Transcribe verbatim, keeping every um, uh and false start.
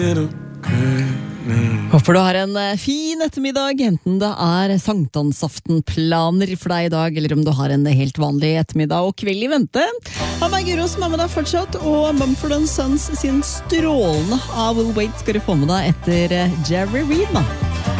Håper du har en fin ettermiddag, enten det er sankthansaftenplaner for deg i dag, eller om du har en helt vanlig ettermiddag og kveld i vente. Ha meg Guro som er med deg fortsatt, og Mumford and Sons sin strålende I Will Wait skal du få med deg etter Jerry Reed, da.